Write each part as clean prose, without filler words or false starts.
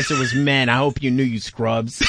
answer was men. I hope you knew, you scrubs.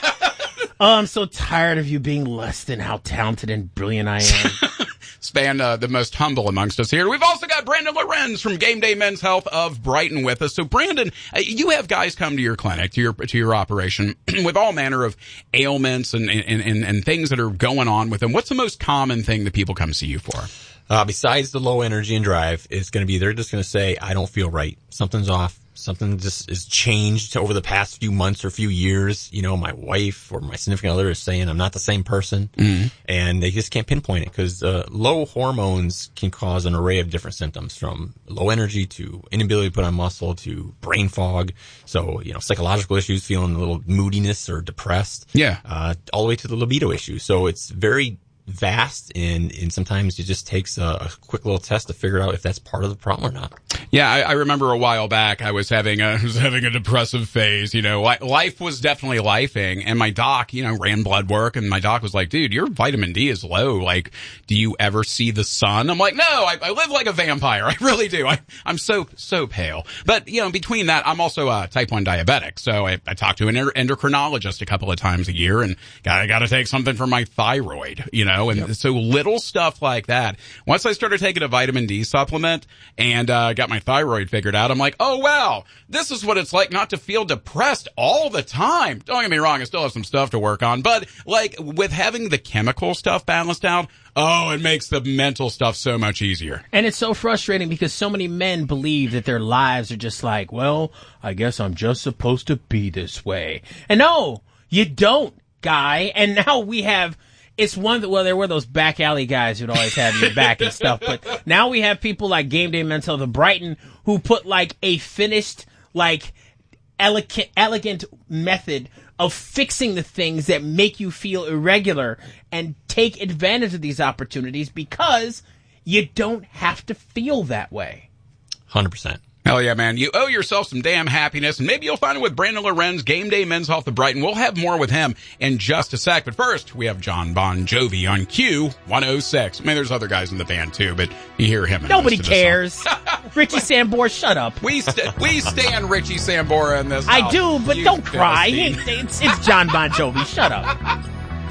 Oh, I'm so tired of you being less than how talented and brilliant I am. Span, the most humble amongst us here. We've also got Brandon Lorenz from Game Day Men's Health of Brighton with us. So, Brandon, you have guys come to your clinic, to your operation, with all manner of ailments and things that are going on with them. What's the most common thing that people come see you for? Besides the low energy and drive, it's going to be, they're just going to say, I don't feel right. Something's off. Something just is changed over the past few months or few years. You know, my wife or my significant other is saying I'm not the same person. Mm-hmm. And they just can't pinpoint it because low hormones can cause an array of different symptoms, from low energy to inability to put on muscle to brain fog. So, you know, psychological issues, feeling a little moodiness or depressed. Yeah. All the way to the libido issue. So it's very vast, and sometimes it just takes a quick little test to figure out if that's part of the problem or not. Yeah, I remember a while back I was having a depressive phase. You know, life was definitely lifing, and my doc, you know, ran blood work, and my doc was like, "Dude, your vitamin D is low. Like, do you ever see the sun?" I'm like, "No, I live like a vampire. I really do. I'm so pale." But you know, between that, I'm also type 1 diabetic, so I talk to an endocrinologist a couple of times a year, and I got to take something for my thyroid. You know. And so little stuff like that. Once I started taking a vitamin D supplement and got my thyroid figured out, I'm like, oh, wow, this is what it's like not to feel depressed all the time. Don't get me wrong, I still have some stuff to work on. But, like, with having the chemical stuff balanced out, oh, it makes the mental stuff so much easier. And it's so frustrating because so many men believe that their lives are just like, well, I guess I'm just supposed to be this way. And no, you don't, guy. And now we have... It's one that, well, there were those back alley guys who'd always have your back and stuff, but now we have people like Game Day Men's Health of Brighton who put like a finished, like elegant method of fixing the things that make you feel irregular and take advantage of these opportunities because you don't have to feel that way. 100%. Hell yeah, man. You owe yourself some damn happiness, and maybe you'll find it with Brandon Lorenz, Game Day Men's Health of Brighton. We'll have more with him in just a sec. But first, we have John Bon Jovi on Q106. I mean, there's other guys in the band, too, but you hear him. Nobody cares. Richie Sambora, shut up. We stand Richie Sambora in this I house. do, but don't cry. It's John Bon Jovi. Shut up.